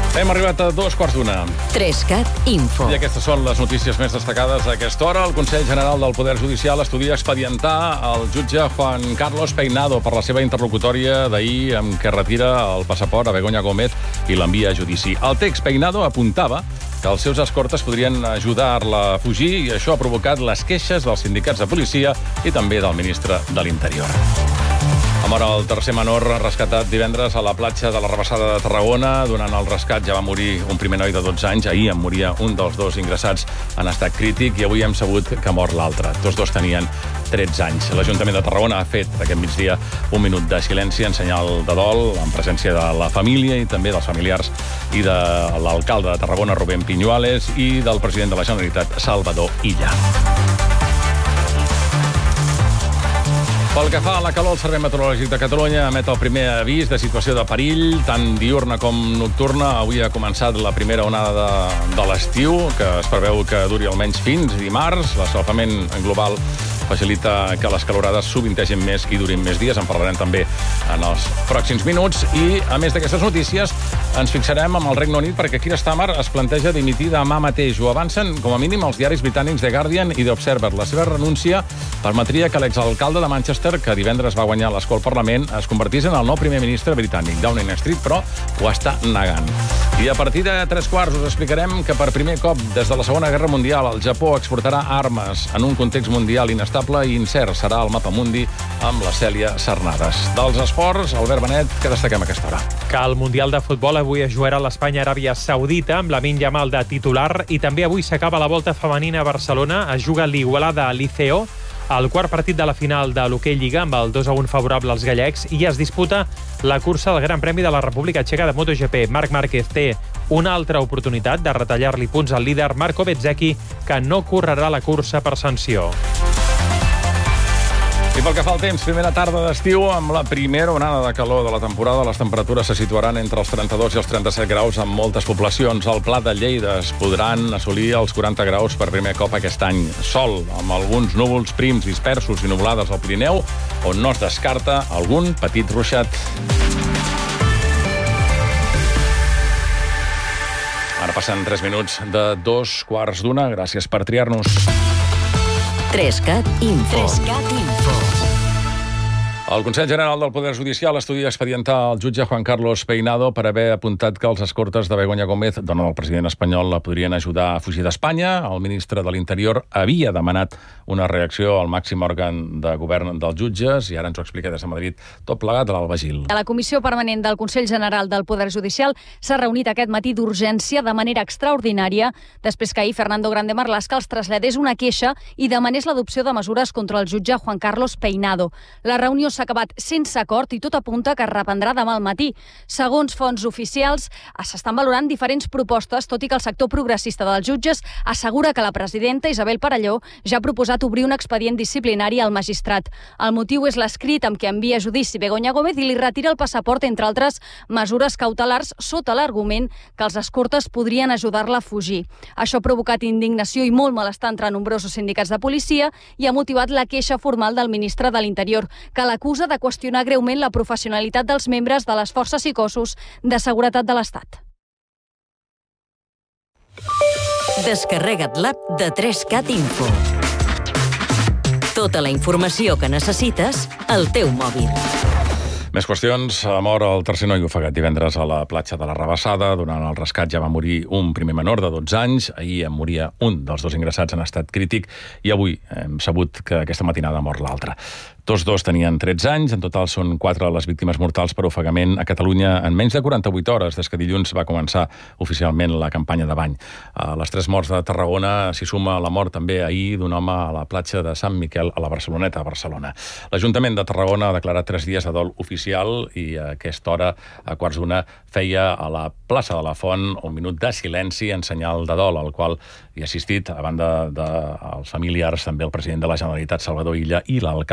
Hem arribat a 2:15. 3CAT Info. I aquestes són les notícies més destacades a aquesta hora. El Consell General del Poder Judicial estudia expedientar el jutge Juan Carlos Peinado per la seva interlocutòria d'ahir amb què retira el passaport a Begoña Gómez i l'envia a judici. El text Peinado apuntava que els seus escortes podrien ajudar-la a fugir i això ha provocat les queixes dels sindicats de policia i també del ministre de l'Interior. Ha mort el tercer menor rescatat divendres a la platja de la Rabassada de Tarragona. Durant el rescat ja va morir un primer noi de 12 anys. Ahir en moria un dels dos ingressats en estat crític i avui hem sabut que ha mort l'altre. Tots dos tenien 13 anys. L'Ajuntament de Tarragona ha fet aquest migdia un minut de silenci en senyal de dol, en presència de la família i també dels familiars i de l'alcalde de Tarragona, Rubén Piñuales, i del president de la Generalitat, Salvador Illa. Pel que fa a la calor, el Servei Meteorològic de Catalunya emet el primer avís de situació de perill, tant diurna com nocturna. Avui ha començat la primera onada de l'estiu, que es preveu que duri almenys fins dimarts. L'escalfament global facilita que les calorades sovintegin més i durin més dies. En parlarem també en els pròxims minuts. I, a més d'aquestes notícies, ens fixarem amb el Regne Unit perquè Keir Starmer es planteja dimitir demà mateix. Ho avancen, com a mínim, els diaris britànics The Guardian i The Observer. La seva renúncia permetria que l'exalcalde de Manchester, que divendres va guanyar l'escó al Parlament, es convertís en el nou primer ministre britànic. Downing Street, però, ho està negant. I a partir de 3:15 us explicarem que per primer cop des de la Segona Guerra Mundial el Japó exportarà armes en un context mundial inestable i incert. Serà el Mapamundi amb la Cèlia Sarnades. Dels esports, Albert Benet, què destaquem a aquesta hora? Que el Mundial de Futbol avui es jugarà a l'Espanya-Aràbia Saudita amb Lamine Yamal de titular i també avui s'acaba la volta femenina a Barcelona. Es juga l'Igualada Liceo, el quart partit de la final de l'Hoquei Lliga amb el 2-1 favorable als gallecs, i es disputa la cursa del Gran Premi de la República Txeca de MotoGP. Marc Márquez té una altra oportunitat de retallar-li punts al líder Marco Bezzecchi, que no correrà la cursa per sanció. I pel que fa al temps, primera tarda d'estiu amb la primera onada de calor de la temporada. Les temperatures se situaran entre els 32 i els 37 graus en moltes poblacions. Al Pla de Lleida es podran assolir els 40 graus per primer cop aquest any. Sol, amb alguns núvols prims dispersos i nuvolades al Pirineu, on no es descarta algun petit ruixat. Ara passen 3 minuts de 2:15. Gràcies per triar-nos. 3CAT Info. 3CAT Info. El Consell General del Poder Judicial estudia expedientar el jutge Juan Carlos Peinado per haver apuntat que els escortes de Begoña Gómez, dona del president espanyol, la podrien ajudar a fugir d'Espanya. El ministre de l'Interior havia demanat una reacció al màxim òrgan de govern dels jutges i ara ens ho explica des de Madrid tot plegat a l'Alba Gil. La Comissió Permanent del Consell General del Poder Judicial s'ha reunit aquest matí d'urgència de manera extraordinària després que ahir Fernando Grande Marlaska els traslladés una queixa i demanés l'adopció de mesures contra el jutge Juan Carlos Peinado. La reunió s'ha acabat sense acord i tot apunta que es reprendrà demà al matí. Segons fonts oficials, s'estan valorant diferents propostes, tot i que el sector progressista dels jutges assegura que la presidenta Isabel Parelló ja ha proposat obrir un expedient disciplinari al magistrat. El motiu és l'escrit amb què envia a judici Begoña Gómez i li retira el passaport, entre altres mesures cautelars, sota l'argument que els escortes podrien ajudar-la a fugir. Això ha provocat indignació i molt malestar entre nombrosos sindicats de policia i ha motivat la queixa formal del ministre de l'Interior, que l'acusa de qüestionar greument la professionalitat dels membres de les forces i cossos de seguretat de l'Estat. Descarrega't l'app de 3CAT Info. Tota la informació que necessites al teu mòbil. Més qüestions. Ha mort el tercer noi ofegat divendres a la platja de la Rabassada. Durant el rescat ja va morir un primer menor de 12 anys. Ahir en moria un dels dos ingressats en estat crític i avui hem sabut que aquesta matinada ha mort l'altre. Tots dos tenien 13 anys. En total són 4 les víctimes mortals per ofegament a Catalunya en menys de 48 hores des que dilluns va començar oficialment la campanya de bany. A les 3 morts de Tarragona s'hi suma la mort també ahir d'un home a la platja de Sant Miquel a la Barceloneta, a Barcelona. L'Ajuntament de Tarragona ha declarat 3 dies de dol oficial i a aquesta hora, a 1:15, feia a la plaça de la Font un minut de silenci en senyal de dol, al qual hi ha assistit, a banda dels familiars, també el president de la Generalitat, Salvador Illa, i l'alcalde de la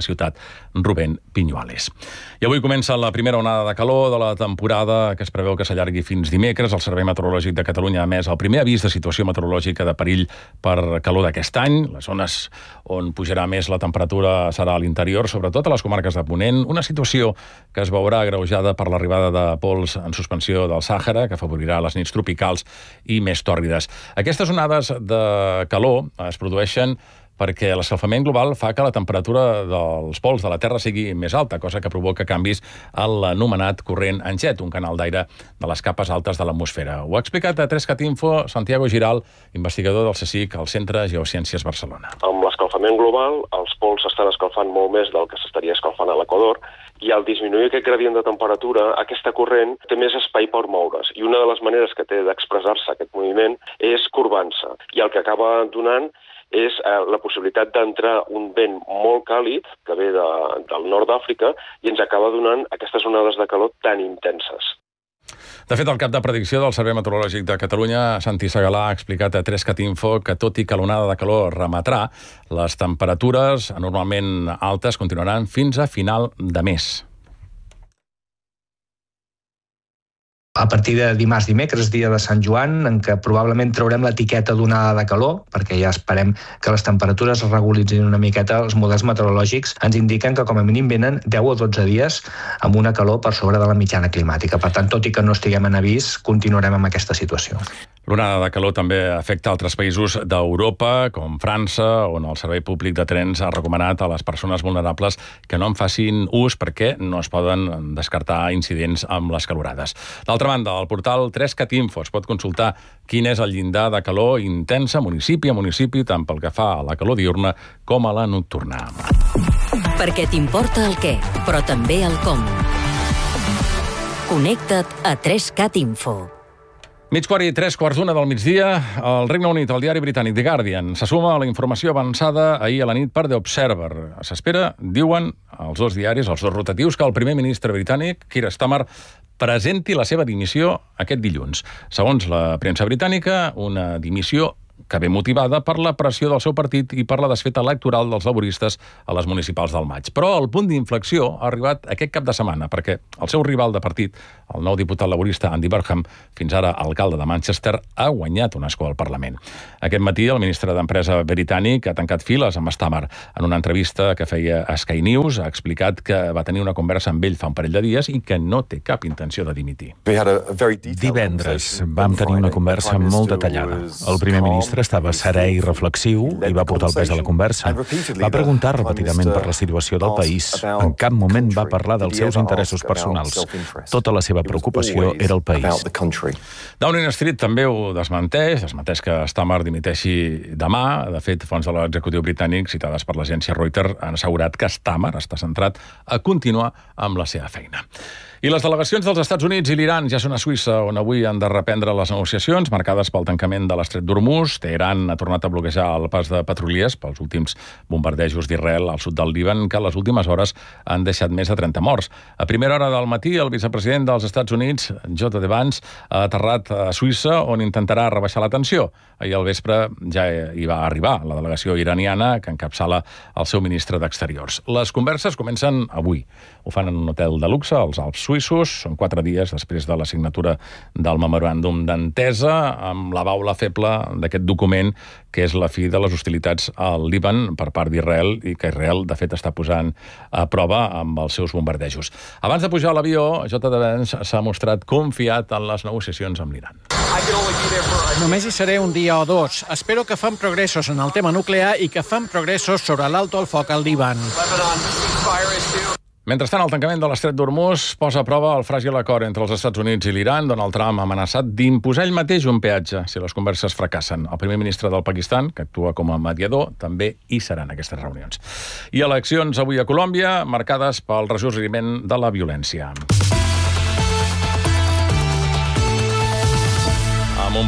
ciutat, Rubén Piñuales. I avui comença la primera onada de calor de la temporada, que es preveu que s'allargui fins dimecres. El Servei Meteorològic de Catalunya ha emès el primer avís de situació meteorològica de perill per calor d'aquest any. Les zones on pujarà més la temperatura serà a l'interior, sobretot a les comarques de Ponent, una situació que es veurà agreujada per l'arribada de pols en suspensió del Sàhara, que afavorirà les nits tropicals i més tòrrides. Aquestes onades de calor es produeixen perquè l'escalfament global fa que la temperatura dels pols de la Terra sigui més alta, cosa que provoca canvis a l'anomenat corrent en jet, un canal d'aire de les capes altes de l'atmosfera. Ho ha explicat a 3cat Info Santiago Giral, investigador del CSIC al Centre Geociències Barcelona. Amb l'escalfament global, els pols s'estan escalfant molt més del que s'estaria escalfant a l'equador, i al disminuir aquest gradient de temperatura, aquesta corrent té més espai per moure's. I una de les maneres que té d'expressar-se aquest moviment és corbant-se. I el que acaba donant és la possibilitat d'entrar un vent molt càlid, que ve del nord d'Àfrica, i ens acaba donant aquestes onades de calor tan intenses. De fet, el cap de predicció del Servei Meteorològic de Catalunya, Santi Segalà, ha explicat a 3cat Info que, tot i que l'onada de calor remetrà, les temperatures anormalment altes continuaran fins a final de mes. A partir de dimarts, dimecres, dia de Sant Joan, en què probablement traurem l'etiqueta d'onada de calor, perquè ja esperem que les temperatures es regularitzin una miqueta. Els models meteorològics ens indiquen que com a mínim venen 10 o 12 dies amb una calor per sobre de la mitjana climàtica. Per tant, tot i que no estiguem en avís, continuarem amb aquesta situació. L'onada de calor també afecta altres països d'Europa, com França, on el Servei Públic de Trens ha recomanat a les persones vulnerables que no en facin ús perquè no es poden descartar incidents amb les calorades. D'altra banda, al portal 3cat Info es pot consultar quin és el llindar de calor intensa municipi a municipi, tant pel que fa a la calor diürna com a la nocturna. Perquè t'importa el què, però també el com. Connecta't a 3cat Info. 12:15 i 3:15 del migdia, al Regne Unit, el diari britànic The Guardian se suma a la informació avançada ahir a la nit per The Observer. S'espera, diuen els dos diaris, els dos rotatius, que el primer ministre britànic, Keir Starmer, presenti la seva dimissió aquest dilluns. Segons la premsa britànica, una dimissió que ve motivada per la pressió del seu partit i per la desfeta electoral dels laboristes a les municipals del maig. Però el punt d'inflexió ha arribat aquest cap de setmana, perquè el seu rival de partit, el nou diputat laborista Andy Burnham, fins ara alcalde de Manchester, ha guanyat un escó al Parlament. Aquest matí el ministre d'Empresa britànic ha tancat files amb Starmer. En una entrevista que feia a Sky News ha explicat que va tenir una conversa amb ell fa un parell de dies i que no té cap intenció de dimitir. Divendres vam tenir una conversa molt detallada. El primer ministre estava serè i reflexiu i va portar el pes a la conversa. Va preguntar repetidament per la situació del país. En cap moment va parlar dels seus interessos personals. Tota la seva preocupació era el país. Downing Street també ho desmenteix que Starmer dimiteixi demà. De fet, fonts de l'executiu britànic, citades per l'agència Reuters, han assegurat que Starmer està centrat a continuar amb la seva feina. I les delegacions dels Estats Units i l'Iran ja són a Suïssa, on avui han de reprendre les negociacions marcades pel tancament de l'estret d'Hormuz. Teheran ha tornat a bloquejar el pas de petroliers pels últims bombardejos d'Israel al sud del Líban, que a les últimes hores han deixat més de 30 morts. A primera hora del matí, el vicepresident dels Estats Units, J.D. Vance, ha aterrat a Suïssa, on intentarà rebaixar la tensió. Ahir al vespre ja hi va arribar la delegació iraniana, que encapçala el seu ministre d'Exteriors. Les converses comencen avui. Ho fan en un hotel de luxe, als Alps suïssos. Són 4 dies després de la signatura del memoràndum d'entesa, amb la baula feble d'aquest document, que és la fi de les hostilitats al Líban per part d'Israel, i que Israel, de fet, està posant a prova amb els seus bombardejos. Abans de pujar a l'avió, J.D. Vance s'ha mostrat confiat en les negociacions amb l'Iran. Només hi seré un dia o dos. Espero que fan progressos en el tema nuclear i que fan progressos sobre l'alto al foc al Líban. Mentrestant, el tancament de l'estret d'Hormuz posa a prova el fràgil acord entre els Estats Units i l'Iran. Donald Trump ha amenaçat d'imposar ell mateix un peatge si les converses fracassen. El primer ministre del Pakistan, que actua com a mediador, també hi serà en aquestes reunions. I eleccions avui a Colòmbia, marcades pel ressorgiment de la violència. Amb un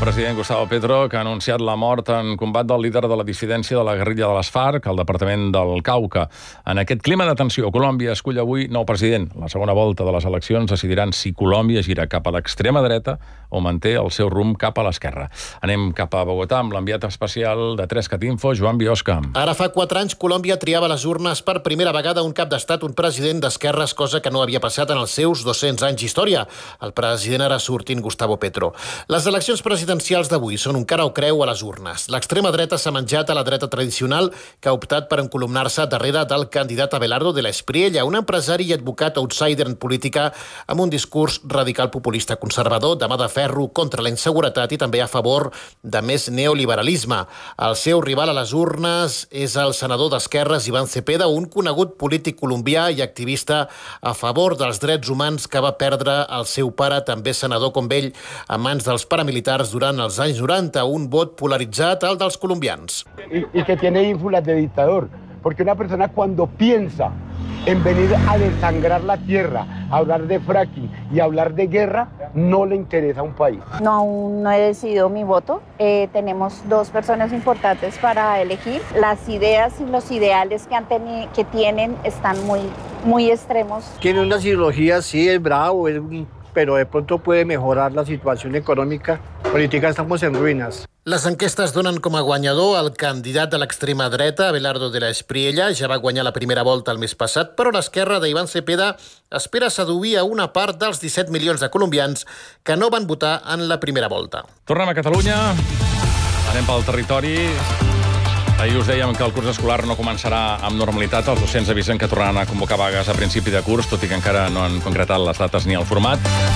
president Gustavo Petro, que ha anunciat la mort en combat del líder de la dissidència de la guerrilla de les FARC al departament del Cauca. En aquest clima de tensió, Colòmbia escull avui nou president. La segona volta de les eleccions decidiran si Colòmbia gira cap a l'extrema dreta o manté el seu rumb cap a l'esquerra. Anem cap a Bogotà amb l'enviat especial de 3cat Info, Joan Biosca. Ara fa 4 anys Colòmbia triava a les urnes per primera vegada un cap d'estat, un president d'esquerres, cosa que no havia passat en els seus 200 anys d'història. El president ara sortint, Gustavo Petro. Les eleccions presidencials d'avui són un cara o creu a les urnes. L'extrema dreta s'ha menjat a la dreta tradicional, que ha optat per encolumnar-se darrere del candidat Abelardo de la Espriella, un empresari i advocat outsider en política amb un discurs radical populista conservador, de mà de ferro contra la inseguretat i també a favor de més neoliberalisme. El seu rival a les urnes és el senador d'Esquerres, Iván Cepeda, un conegut polític colombià i activista a favor dels drets humans que va perdre el seu pare, també senador com ell, a mans dels paramilitars durant els anys 90, un vot polaritzat al dels colombians. Y que tiene ínfulas de dictador, porque una persona cuando piensa en venir a desangrar la tierra, a hablar de fracking y hablar de guerra, no le interesa a un país. No, aún no he decidido mi voto. Tenemos 2 personas importantes para elegir. Las ideas y los ideales que tienen están muy extremos. Tiene unas ideologías, sí, es bravo, pero de pronto puede mejorar la situación económica. Política, estamos en ruïnes. Les enquestes donen com a guanyador el candidat de l'extrema dreta, Abelardo de la Espriella. Ja va guanyar la primera volta el mes passat, però l'esquerra d'Iván Cepeda espera seduir a una part dels 17 milions de colombians que no van votar en la primera volta. Tornem a Catalunya, anem pel territori. Ahir us dèiem que el curs escolar no començarà amb normalitat. Els docents avisen que tornaran a convocar vagues a principi de curs, tot i que encara no han concretat les dates ni el format.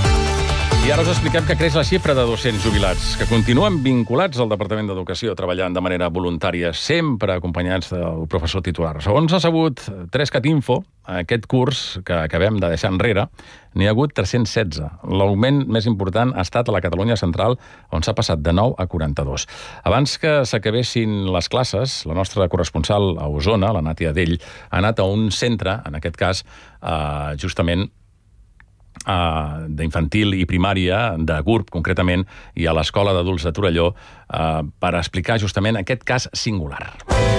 I ara us expliquem que creix la xifra de docents jubilats, que continuen vinculats al Departament d'Educació, treballant de manera voluntària, sempre acompanyats del professor titular. Segons ha sabut 3cat Info, aquest curs que acabem de deixar enrere, n'hi ha hagut 316. L'augment més important ha estat a la Catalunya central, on s'ha passat de 9 a 42. Abans que s'acabessin les classes, la nostra corresponsal a Osona, la Nàtia Dell, ha anat a un centre, en aquest cas, justament d'infantil i primària, de GURB concretament, i a l'Escola d'Adults de Torelló, per explicar justament aquest cas singular.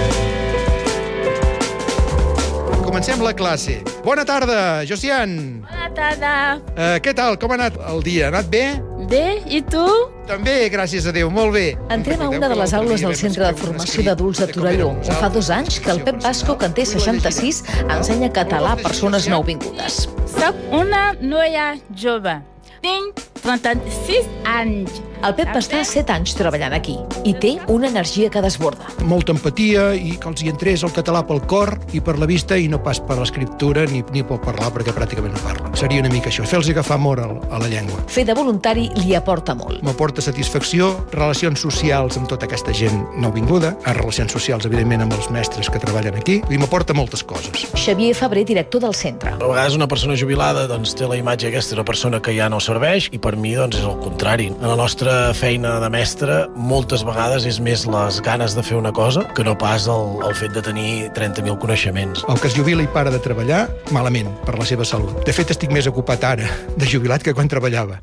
Comencem la classe. Bona tarda, Josian. Bona tarda. Què tal? Com ha anat el dia? Ha anat bé? Bé, i tu? També, gràcies a Déu, molt bé. Entrem a una de les aules del Centre de Formació d'Adults de Torelló, on fa 2 anys que el Pep Vasco, que en té 66, ensenya català a persones nouvingudes. Soc una noia jove. Tinc 36 anys. El Pep està 7 anys treballant aquí i té una energia que desborda. Molta empatia i que els hi entrés el català pel cor i per la vista i no pas per l'escriptura ni pot parlar perquè pràcticament no parla. Seria una mica això, fer-los agafar amor a la llengua. Fer de voluntari li aporta molt. M'aporta satisfacció, relacions socials amb tota aquesta gent nouvinguda, relacions socials, evidentment, amb els mestres que treballen aquí, i m'aporta moltes coses. Xavier Febrer, director del centre. A vegades una persona jubilada té la imatge aquesta d'una persona que ja no serveix i per mi és el contrari. En la nostra feina de mestre moltes vegades és més les ganes de fer una cosa que no pas el fet de tenir 30.000 coneixements. El que es jubila i para de treballar, malament, per la seva salut. De fet, estic més ocupat ara de jubilat que quan treballava.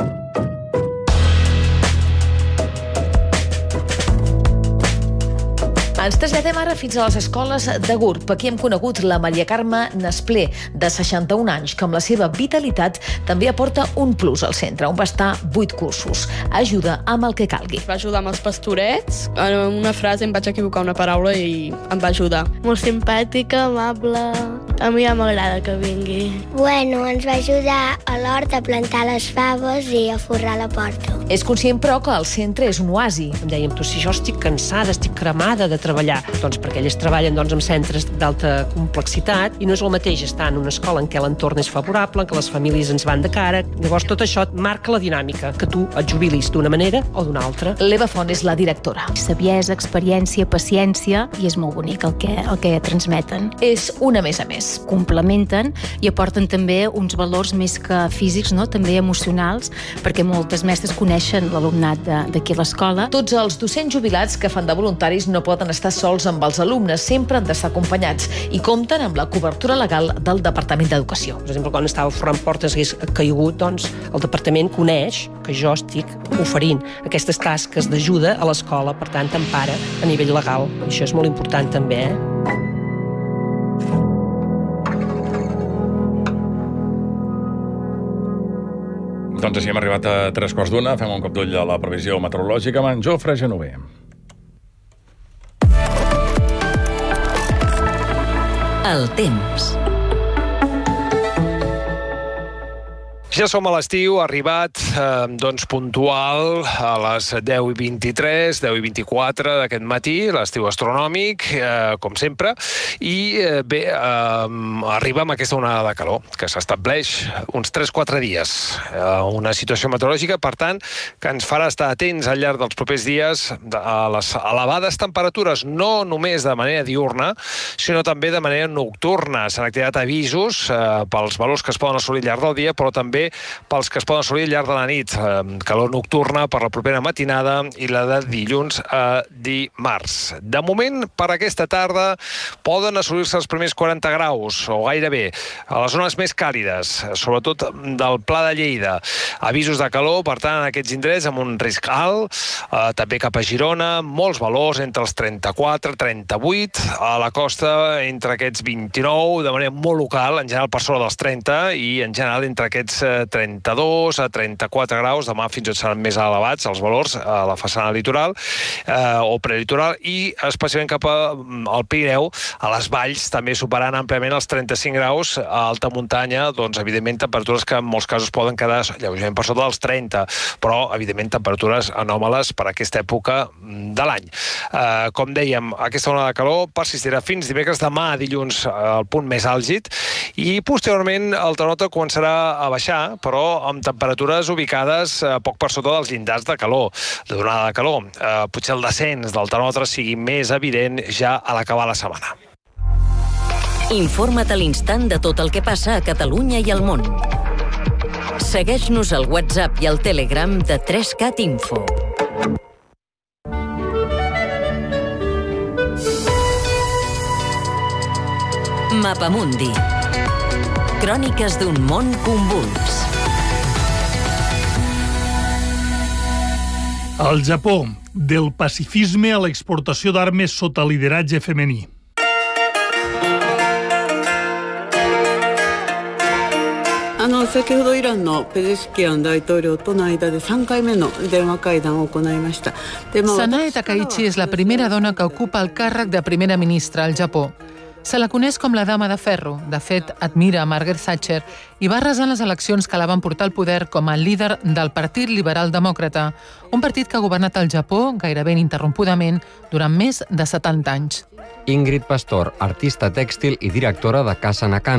Ens traslladem ara fins a les escoles de GURB. Aquí hem conegut la Maria Carme Nesplé, de 61 anys, que amb la seva vitalitat també aporta un plus al centre, on va estar 8 cursos. Ajuda amb el que calgui. Va ajudar amb els pastorets. En una frase em vaig equivocar una paraula i em va ajudar. Molt simpàtica, amable. A mi ja m'agrada que vingui. Bueno, ens va ajudar a l'hort a plantar les faves i a forrar la porta. És conscient, però, que el centre és un oasi. Em dèiem, si jo estic cansada, estic cremada de treballar, doncs perquè ells treballen amb centres d'alta complexitat i no és el mateix estar en una escola en què l'entorn és favorable, en què les famílies ens van de cara. Llavors tot això marca la dinàmica, que tu et jubilis d'una manera o d'una altra. L'Eva Font és la directora. Saviesa, experiència, paciència, i és molt bonic el que transmeten. És una més a més. Complementen i aporten també uns valors més que físics, també emocionals, perquè moltes mestres coneixen l'alumnat d'aquí a l'escola. Tots els docents jubilats que fan de voluntaris no poden estar sols amb els alumnes, sempre han d'estar acompanyats i compten amb la cobertura legal del Departament d'Educació. Per exemple, quan estava forrant portes i hagués caigut, doncs el departament coneix que jo estic oferint aquestes tasques d'ajuda a l'escola, per tant, t'empara a nivell legal. I això és molt important també, Doncs així hem arribat a 3:15. Fem un cop d'ull a la previsió meteorològica amb en Jofre Genover. El temps. Ja som a l'estiu, ha arribat puntual a les 10:23, 10:24 d'aquest matí, l'estiu astronòmic, com sempre, i bé, arriba amb aquesta onada de calor, que s'estableix uns 3-4 dies. Una situació meteorològica, per tant, que ens farà estar atents al llarg dels propers dies a les elevades temperatures, no només de manera diurna, sinó també de manera nocturna. S'han activat avisos pels valors que es poden assolir al llarg del dia, però també pels que es poden assolir al llarg de la nit. Calor nocturna per la propera matinada i la de dilluns a dimarts. De moment, per aquesta tarda, poden assolir-se els primers 40 graus, o gairebé, a les zones més càlides, sobretot del Pla de Lleida. Avisos de calor, per tant, en aquests indrets, amb un risc alt, també cap a Girona, molts valors entre els 34, 38, a la costa entre aquests 29, de manera molt local, en general per sobre dels 30, i en general entre aquests 32 a 34 graus, demà fins i tot seran més elevats els valors a la façana litoral o prelitoral, i especialment cap al Pirineu, a les valls, també superant àmpliament els 35 graus, a alta muntanya, doncs evidentment temperatures que en molts casos poden quedar lleugerament per sota dels 30, però evidentment temperatures anòmales per aquesta època de l'any. Com dèiem, aquesta onada de calor persistirà fins dimecres, demà dilluns al punt més àlgid, i posteriorment el termòmetre començarà a baixar, però amb temperatures ubicades poc per sota dels llindars de calor, de donada de calor. Potser el descens del termòmetre sigui més evident ja a l'acabar la setmana. Informa't a l'instant de tot el que passa a Catalunya i al món. Segueix-nos al WhatsApp i al Telegram de 3CAT Info. Mapamundi. Cròniques d'un món convuls. El Japó, del pacifisme a l'exportació d'armes sota lideratge femení. Sanae Takaichi és la primera dona que ocupa el càrrec de primera ministra al Japó. Se la coneix com la dama de ferro. De fet, admira Margaret Thatcher i va arrasar en les eleccions que la van portar al poder com a líder del Partit Liberal Demòcrata, un partit que ha governat el Japó gairebé ininterrompudament durant més de 70 anys. Ingrid Pastor, artista tèxtil i directora de Casa Nakano.